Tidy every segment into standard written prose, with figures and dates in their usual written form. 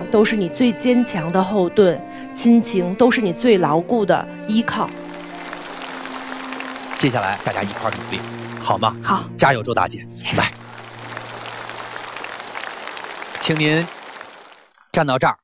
都是你最坚强的后盾，亲情都是你最牢固的依靠。 接下来大家一块儿努力，好吗？ 好， 加油，周大姐！来，请您站到这儿。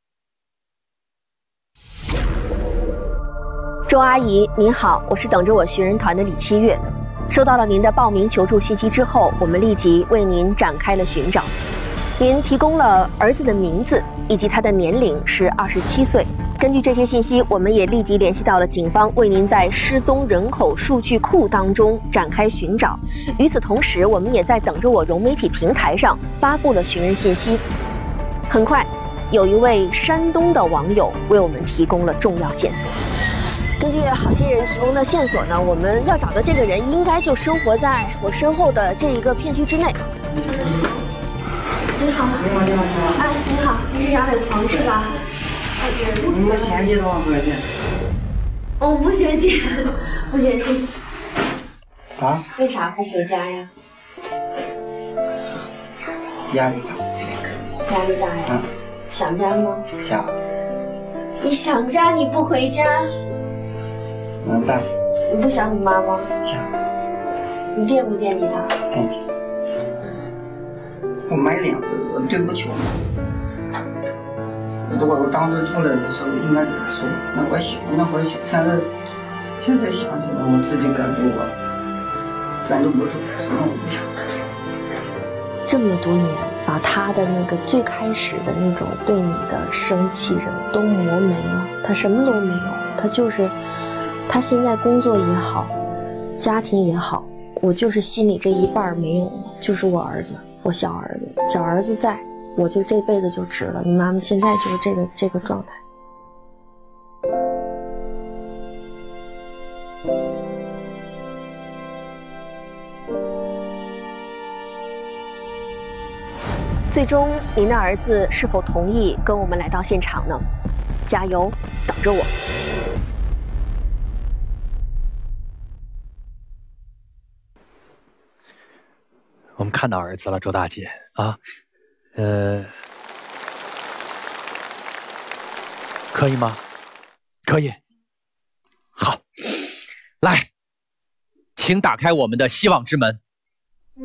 周阿姨您好，我是等着我寻人团的李七月。收到了您的报名求助信息之后，我们立即为您展开了寻找。您提供了儿子的名字以及他的年龄是27岁。根据这些信息，我们也立即联系到了警方，为您在失踪人口数据库当中展开寻找。与此同时，我们也在等着我融媒体平台上发布了寻人信息。很快，有一位山东的网友为我们提供了重要线索。根据好心人提供的线索呢，我们要找的这个人应该就生活在我身后的这一个片区之内。你好，你好，哎，你好，你是杨伟鹏是吧？ 你们嫌弃多少块钱？ 我不嫌弃，不嫌弃。 啊？ 为啥不回家呀？ 压力大。 压力大呀？ 啊？ 想家吗？ 想。 你想家你不回家？ 怎么办？ 你不想你妈吗？ 想。 你惦不惦记她？ 惦记。我买2回，我对不起我。我当时出来的时候应该跟他说，那会小。现在想起来，我自己感觉我反正不出来，什么我不想。 这么多年，把他的那个最开始的那种对你的生气什么都磨没了，他什么都没有，他就是他现在工作也好，家庭也好，我就是心里这一半没有了，就是我儿子，我小儿子在，我就这辈子就值了。你妈妈现在就是这个状态。最终，您的儿子是否同意跟我们来到现场呢？加油，等着我。 我们看到儿子了，周大姐啊，可以吗？可以。好，来，请打开我们的希望之门。